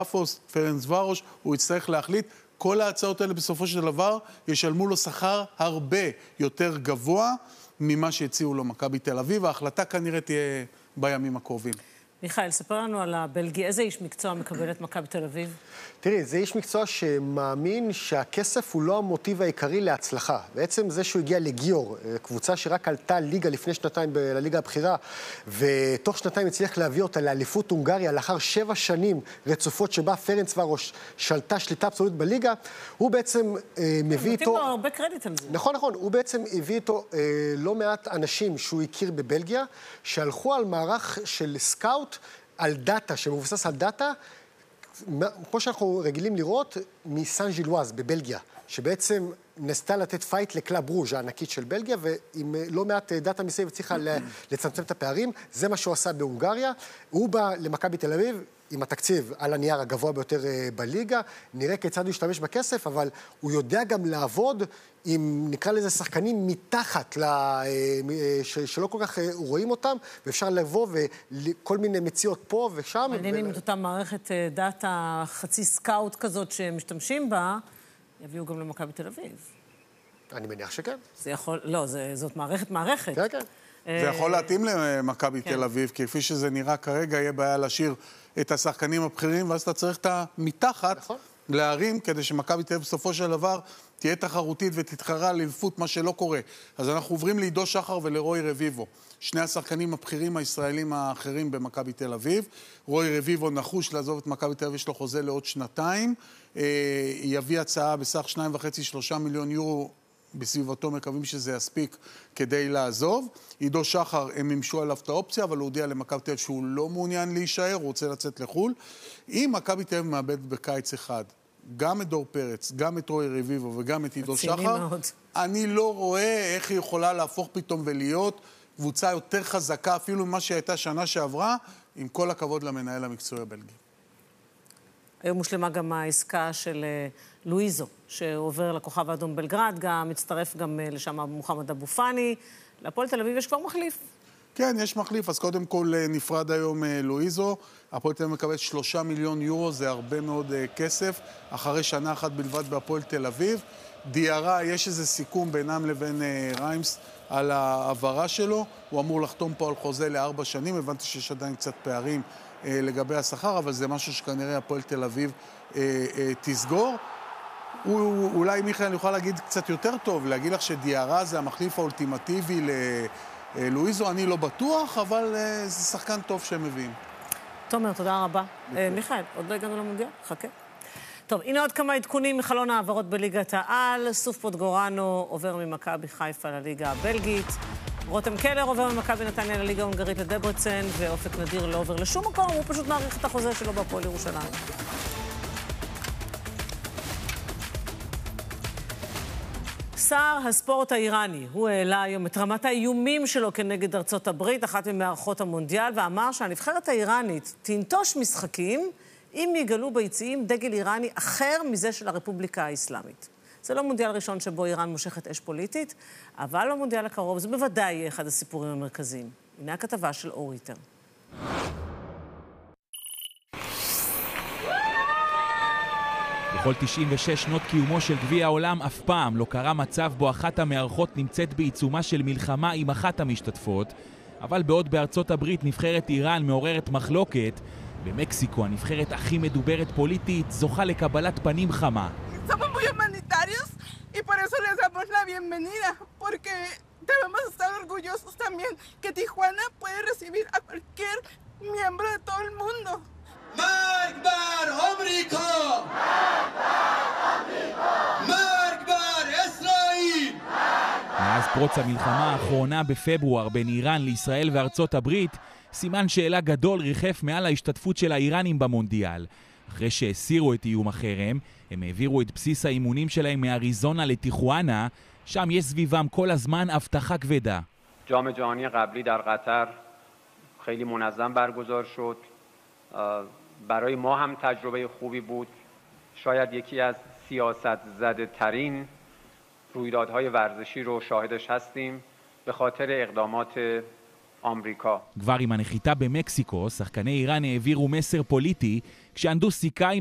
אפוס, פרנצוורוש, הוא יצטרך להחליט. כל ההצעות האלה בסופו של דבר ישלמו לו שכר הרבה יותר גבוה ממה שהציעו לו מכבי תל אביב. ההחלטה כנראה תהיה בימים הקרובים. מיכאל, ספר לנו על הבלגי. איזה איש מקצוע מקבל את מכבי תל אביב? תראי, זה איש מקצוע שמאמין שהכסף הוא לא המוטיב העיקרי להצלחה. בעצם זה שהוא הגיע לגיור, קבוצה שרק עלתה ליגה לפני שנתיים לליגה הבכירה, ותוך שנתיים הצליח להביא אותה לאליפות הונגריה לאחר 7 שנים רצופות שבה פרנצוורוש שלטה שליטה אבסולוטית בליגה, הוא בעצם מביא איתו... נותנים לו הרבה קרדיט על זה. נכון, הוא בעצם הביא איתו לא מעט אנשים שהוא הכיר בבלגיה, שהלכו על מערך של סקאוט על דאטה, שמבוסס על דאטה, כמו שאנחנו רגילים לראות, מסן ז'ילואז בבלגיה, שבעצם נסתה לתת פייט לקלאב רוז' הענקית של בלגיה, ועם לא מעט דאטה מסביב צריכה לצמצם את הפערים. זה מה שהוא עשה בהונגריה. הוא בא למכבי תל אביב עם התקציב על הנייר הגבוה ביותר בליגה. נראה כיצד הוא ישתמש בכסף, אבל הוא יודע גם לעבוד עם, נקרא לזה, שחקנים מתחת, שלא כל כך רואים אותם, ואפשר לבוא וכל מיני מציאות פה ושם. מעניין אם את אותה מערכת דאטה חצי סקאוט כזאת שמשתמשים בה, יביאו גם למכבי תל אביב. אני מניח שכן. זה יכול, לא, זאת מערכת. כן, כן. זה יכול להתאים למכבי תל אביב, כי כפי שזה נראה כרגע, יהיה בעיה להשאיר את השחקנים הבכירים, ואז אתה צריך את המתחת להרים, כדי שמכבי תל אביב בסופו של דבר תהיה תחרותית ותתחרה לאליפות, מה שלא קורה. אז אנחנו עוברים לעידו שחר ולרוי רביבו, שני השחקנים הבכירים הישראלים האחרים במכבי תל אביב. רוי רביבו נחוש לעזוב את מכבי תל אביב, יש לו חוזה לעוד 2 יביא הצעה בסך 2.5-3 מיליון יורו בסביבתו, מקווים שזה יספיק כדי לעזוב. עידו שחר, הם מימשו עליו את האופציה, אבל הוא הודיע למכבי תל אביב שהוא לא מעוניין להישאר, הוא רוצה לצאת לחול. אם מכבי תל אביב מאבד בקיץ אחד, גם את דור פרץ, גם את רוי רביבו וגם את עידו שחר, אני לא רואה איך היא יכולה להפוך פתאום ולהיות קבוצה יותר חזקה, אפילו ממה שהייתה שנה שעברה, עם כל הכבוד למנהל המקצועי הבלגי. היום מושלמה גם העסקה של לואיזו, שעובר לכוכב האדום בלגרד, גם מצטרף גם לשם מוחמד אבו פאני. להפועל תל אביב יש כבר מחליף. כן, יש מחליף, אז קודם כל נפרד היום לואיזו. הפועל תל אביב מקבל 3 מיליון יורו, זה הרבה מאוד כסף, אחרי שנה אחת בלבד בהפועל תל אביב. דיארה, יש איזה סיכום בינם לבין ריימס על העברה שלו, הוא אמור לחתום פה על חוזה ל4 שנים, הבנתי שיש עדיין קצת פערים לגבי השכר, אבל זה משהו שכנראה הפועל תל אביב תסגור. אולי מיכאל יוכל להגיד קצת יותר טוב, להגיד לך שדיארה זה המחליף האולטימטיבי ללואיזו, אני לא בטוח, אבל זה שחקן טוב שהם מביאים. תומר, תודה רבה. מיכאל, עוד לא הגענו למונדיאל? חכה. טוב, הנה עוד כמה עדכונים מחלון העברות בליגת העל. סוף פוטגורנו עובר ממכבי חיפה לליגה הבלגית. רותם קלר עובר ממכבי נתניה לליגה ההונגרית לדברצן, ואופק נדיר לא עובר לשום מקום, הוא פשוט מעריך את החוזה שלו בהפועל ירושלים. שר הספורט האיראני, הוא העלה היום את רמת האיומים שלו כנגד ארצות הברית, אחת ממארחות המונדיאל, ואמר שהנבחרת האיראנית תנטוש משחקים אם יגלו ביציעים דגל איראני אחר מזה של הרפובליקה האסלאמית. זה לא מונדיאל ראשון שבו איראן מושכת אש פוליטית, אבל במונדיאל הקרוב זה בוודאי יהיה אחד הסיפורים המרכזיים. הנה הכתבה של אור ריטר. בכל 96 שנות קיומו של גביע העולם אף פעם לא קרה מצב בו אחת המארחות נמצאת בעיצומה של מלחמה עם אחת המשתתפות, אבל בעוד בארצות הברית נבחרת איראן מעוררת מחלוקת, במקסיקו הנבחרת הכי מדוברת פוליטית זוכה לקבלת פנים חמה. Somos muy humanitarios y por eso les damos la bienvenida, porque debemos estar orgullosos también que Tijuana puede recibir a cualquier miembro de todo el mundo. مرگ بر آمریکا! مرگ بر اسرائیل! מאז פרוץ המלחמה האחרונה בפברואר בין איראן לישראל וארצות הברית, סימן שאלה גדול ריחף מעל ההשתתפות של האיראנים במונדיאל. אחרי שהסירו את איום החרם, הם העבירו את בסיס האימונים שלהם מאריזונה לטיחואנה, שם יש סביבם כל הזמן הבטחה כבדה. جام جهانی قبلی در قطر خیلی منظم برگزار شد. برای ما هم تجربه خوبی بود. شاید یکی از سیاست زده ترین رویدادهای ورزشی رو شاهدش هستیم به خاطر اقدامات آمریکا. כבר עם הנחיתה במקסיקו, שחקני איראן העבירו מסר פוליטי כשענדו סיכה עם